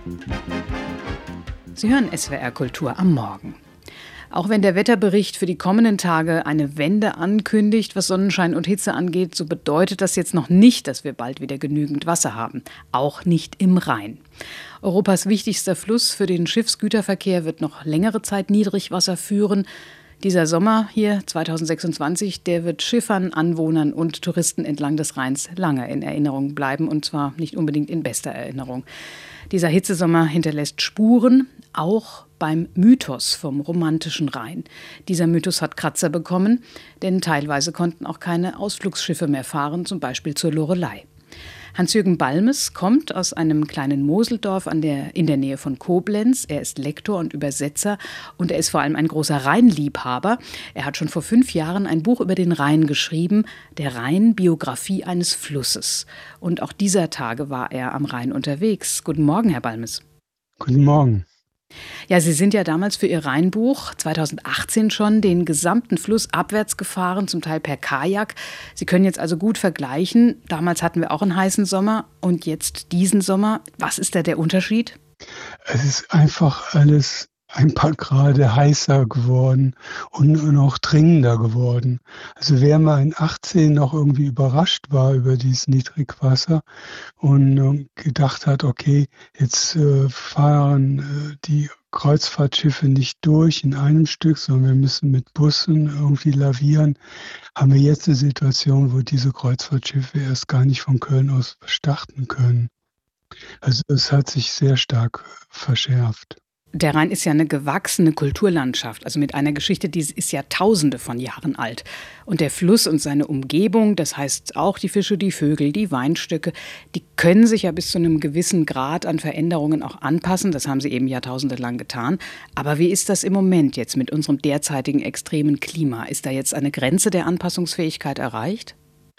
Sie hören SWR Kultur am Morgen. Auch wenn der Wetterbericht für die kommenden Tage eine Wende ankündigt, was Sonnenschein und Hitze angeht, so bedeutet das jetzt noch nicht, dass wir bald wieder genügend Wasser haben. Auch nicht im Rhein. Europas wichtigster Fluss für den Schiffsgüterverkehr wird noch längere Zeit Niedrigwasser führen. Dieser Sommer hier 2026, der wird Schiffern, Anwohnern und Touristen entlang des Rheins lange in Erinnerung bleiben, und zwar nicht unbedingt in bester Erinnerung. Dieser Hitzesommer hinterlässt Spuren, auch beim Mythos vom romantischen Rhein. Dieser Mythos hat Kratzer bekommen, denn teilweise konnten auch keine Ausflugsschiffe mehr fahren, zum Beispiel zur Loreley. Hans-Jürgen Balmes kommt aus einem kleinen Moseldorf in der Nähe von Koblenz. Er ist Lektor und Übersetzer und er ist vor allem ein großer Rheinliebhaber. Er hat schon vor 5 Jahren ein Buch über den Rhein geschrieben, Der Rhein, Biografie eines Flusses. Und auch dieser Tage war er am Rhein unterwegs. Guten Morgen, Herr Balmes. Guten Morgen. Ja, Sie sind ja damals für Ihr Rheinbuch 2018 schon den gesamten Fluss abwärts gefahren, zum Teil per Kajak. Sie können jetzt also gut vergleichen. Damals hatten wir auch einen heißen Sommer und jetzt diesen Sommer. Was ist da der Unterschied? Es ist einfach alles ein paar Grade heißer geworden und noch dringender geworden. Also wer mal in 18 noch irgendwie überrascht war über dieses Niedrigwasser und gedacht hat, okay, jetzt fahren die Kreuzfahrtschiffe nicht durch in einem Stück, sondern wir müssen mit Bussen irgendwie lavieren, haben wir jetzt eine Situation, wo diese Kreuzfahrtschiffe erst gar nicht von Köln aus starten können. Also es hat sich sehr stark verschärft. Der Rhein ist ja eine gewachsene Kulturlandschaft, also mit einer Geschichte, die ist ja Tausende von Jahren alt. Und der Fluss und seine Umgebung, das heißt auch die Fische, die Vögel, die Weinstöcke, die können sich ja bis zu einem gewissen Grad an Veränderungen auch anpassen. Das haben sie eben jahrtausendelang getan. Aber wie ist das im Moment jetzt mit unserem derzeitigen extremen Klima? Ist da jetzt eine Grenze der Anpassungsfähigkeit erreicht?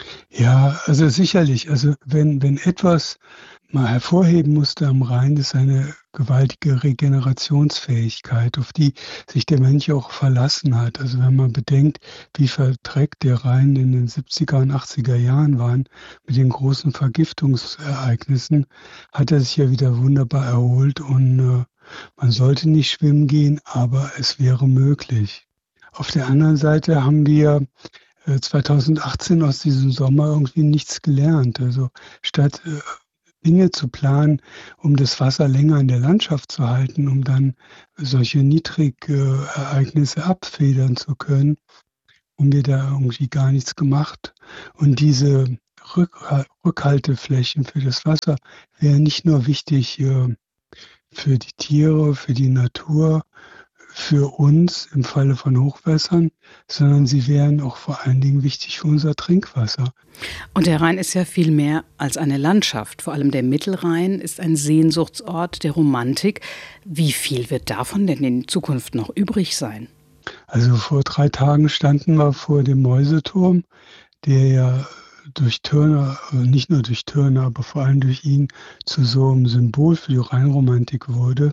Ja, also sicherlich. Also wenn etwas mal hervorheben musste am Rhein, ist eine gewaltige Regenerationsfähigkeit, auf die sich der Mensch auch verlassen hat. Also wenn man bedenkt, wie verdreckt der Rhein in den 70er und 80er Jahren waren mit den großen Vergiftungsereignissen, hat er sich ja wieder wunderbar erholt und man sollte nicht schwimmen gehen, aber es wäre möglich. Auf der anderen Seite haben wir 2018 aus diesem Sommer irgendwie nichts gelernt. Also statt Dinge zu planen, um das Wasser länger in der Landschaft zu halten, um dann solche Niedrigereignisse abfedern zu können, haben wir da irgendwie gar nichts gemacht. Und diese Rückhalteflächen für das Wasser wären nicht nur wichtig für die Tiere, für die Natur, für uns im Falle von Hochwässern, sondern sie wären auch vor allen Dingen wichtig für unser Trinkwasser. Und der Rhein ist ja viel mehr als eine Landschaft. Vor allem der Mittelrhein ist ein Sehnsuchtsort der Romantik. Wie viel wird davon denn in Zukunft noch übrig sein? Also vor 3 Tagen standen wir vor dem Mäuseturm, der ja durch Turner, nicht nur durch Turner, aber vor allem durch ihn zu so einem Symbol für die Rheinromantik wurde.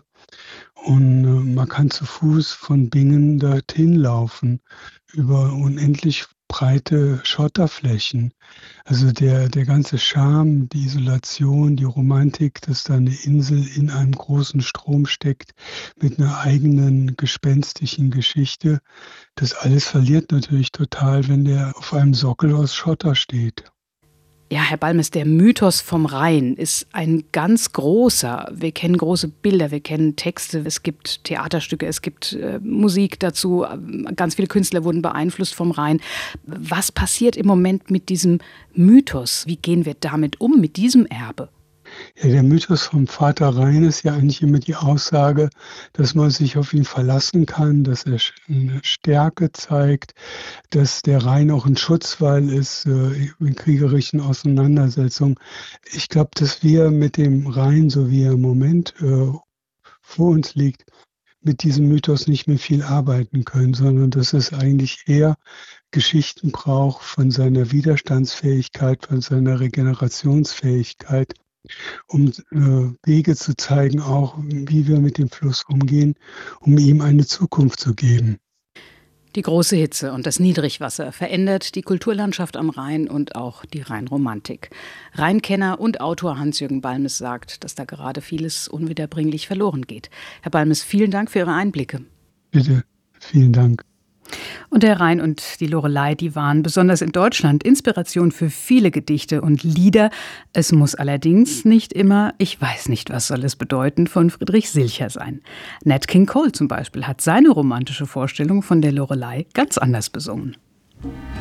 Und man kann zu Fuß von Bingen dorthin laufen, über unendlich breite Schotterflächen. Also der ganze Charme, die Isolation, die Romantik, dass da eine Insel in einem großen Strom steckt mit einer eigenen gespenstischen Geschichte, das alles verliert natürlich total, wenn der auf einem Sockel aus Schotter steht. Ja, Herr Balmes, der Mythos vom Rhein ist ein ganz großer. Wir kennen große Bilder, wir kennen Texte, es gibt Theaterstücke, es gibt Musik dazu. Ganz viele Künstler wurden beeinflusst vom Rhein. Was passiert im Moment mit diesem Mythos? Wie gehen wir damit um, mit diesem Erbe? Ja, der Mythos vom Vater Rhein ist ja eigentlich immer die Aussage, dass man sich auf ihn verlassen kann, dass er eine Stärke zeigt, dass der Rhein auch ein Schutzwall ist in kriegerischen Auseinandersetzungen. Ich glaube, dass wir mit dem Rhein, so wie er im Moment vor uns liegt, mit diesem Mythos nicht mehr viel arbeiten können, sondern dass es eigentlich eher Geschichten braucht von seiner Widerstandsfähigkeit, von seiner Regenerationsfähigkeit, um Wege zu zeigen, auch wie wir mit dem Fluss umgehen, um ihm eine Zukunft zu geben. Die große Hitze und das Niedrigwasser verändert die Kulturlandschaft am Rhein und auch die Rheinromantik. Rheinkenner und Autor Hans-Jürgen Balmes sagt, dass da gerade vieles unwiederbringlich verloren geht. Herr Balmes, vielen Dank für Ihre Einblicke. Bitte, vielen Dank. Und der Rhein und die Loreley, die waren besonders in Deutschland Inspiration für viele Gedichte und Lieder. Es muss allerdings nicht immer „Ich weiß nicht, was soll es bedeuten" von Friedrich Silcher sein. Nat King Cole zum Beispiel hat seine romantische Vorstellung von der Loreley ganz anders besungen.